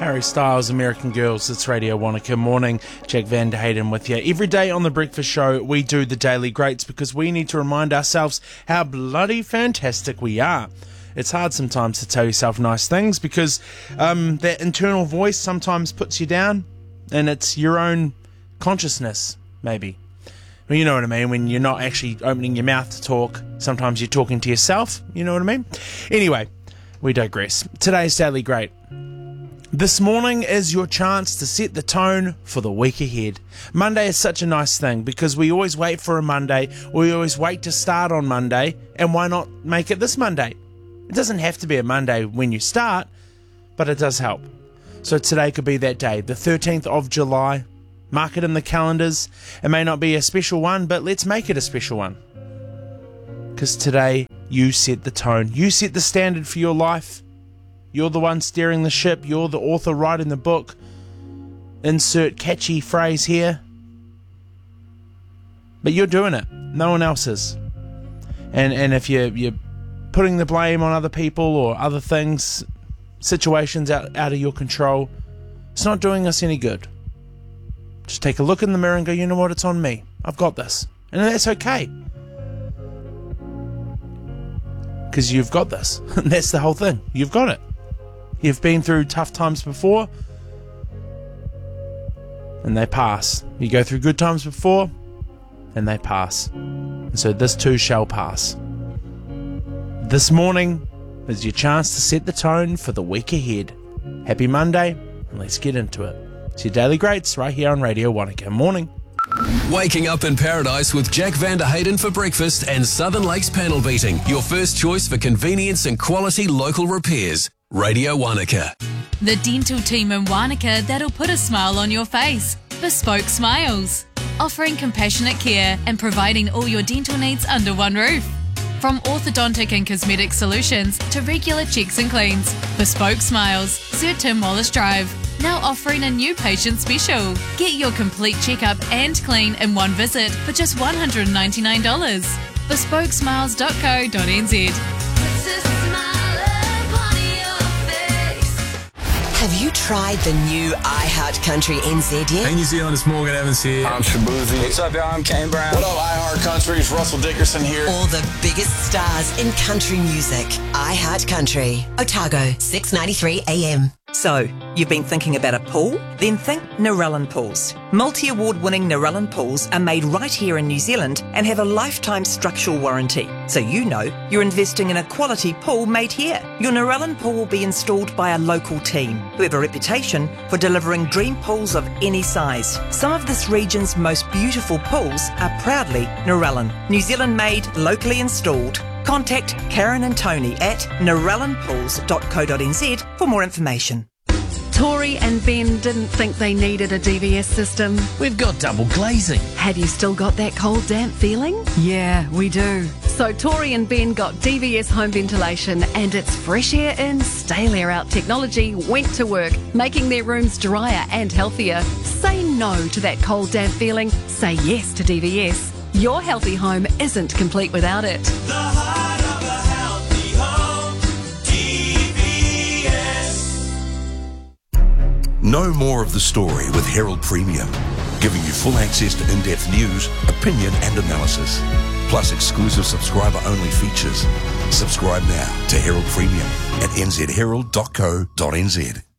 Harry Styles, American Girls, it's Radio Wanaka Morning. Jack Van der Hayden with you. Every day on The Breakfast Show, we do the Daily Greats because we need to remind ourselves how bloody fantastic we are. It's hard sometimes to tell yourself nice things because that internal voice sometimes puts you down, and it's your own consciousness, maybe. Well, you know what I mean, when you're not actually opening your mouth to talk, sometimes you're talking to yourself, you know what I mean? Anyway, we digress. Today's Daily Great. This morning is your chance to set the tone for the week ahead. Monday is such a nice thing because we always wait for a Monday, we always wait to start on Monday, and why not make it this Monday? It doesn't have to be a Monday when you start, but it does help. So today could be that day, the 13th of July. Mark it in the calendars. It may not be a special one, but let's make it a special one. Because today, you set the tone. You set the standard for your life. You're the one steering the ship. You're the author writing the book. Insert catchy phrase here. But you're doing it. No one else is. And if you're putting the blame on other people or other things, situations out of your control, it's not doing us any good. Just take a look in the mirror and go, you know what, it's on me. I've got this. And that's okay. Because you've got this. And that's the whole thing. You've got it. You've been through tough times before, and they pass. You go through good times before, and they pass. And so this too shall pass. This morning is your chance to set the tone for the week ahead. Happy Monday, and let's get into it. It's your Daily Greats right here on Radio Wanaka Morning. Waking up in paradise with Jack Van der Hayden for breakfast and Southern Lakes Panel Beating. Your first choice for convenience and quality local repairs. Radio Wanaka. The dental team in Wanaka that'll put a smile on your face. Bespoke Smiles. Offering compassionate care and providing all your dental needs under one roof. From orthodontic and cosmetic solutions to regular checks and cleans. Bespoke Smiles, Sir Tim Wallace Drive. Now offering a new patient special. Get your complete checkup and clean in one visit for just $199. Bespokesmiles.co.nz. Have you tried the new iHeart Country NZ yet? Hey New Zealand, it's Morgan Evans here. I'm Shabuzi. What's up, y'all? I'm Kane Brown. What up, iHeart Country? It's Russell Dickerson here. All the biggest stars in country music. iHeart Country. Otago, 6:93 AM. So, you've been thinking about a pool? Then think Narellan Pools. Multi-award winning Narellan Pools are made right here in New Zealand and have a lifetime structural warranty. So you know you're investing in a quality pool made here. Your Narellan pool will be installed by a local team who have a reputation for delivering dream pools of any size. Some of this region's most beautiful pools are proudly Narellan. New Zealand made, locally installed. Contact Karen and Tony at narellanpools.co.nz for more information. Tori and Ben didn't think they needed a DVS system. We've got double glazing. Have you still got that cold, damp feeling? Yeah, we do. So Tori and Ben got DVS home ventilation, and its fresh air in, stale air out technology went to work, making their rooms drier and healthier. Say no to that cold, damp feeling. Say yes to DVS. Your healthy home isn't complete without it. The heart of a healthy home, DVS. Know more of the story with Herald Premium, giving you full access to in-depth news, opinion and analysis, plus exclusive subscriber-only features. Subscribe now to Herald Premium at nzherald.co.nz.